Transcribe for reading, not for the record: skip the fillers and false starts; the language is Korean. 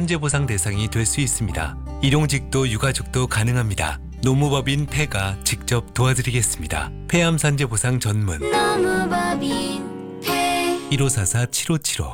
산재보상 대상이 될 수 있습니다. 일용직도 유가족도 가능합니다. 노무법인 폐가 직접 도와드리겠습니다. 폐암 산재보상 전문 노무법인 폐 1544-7575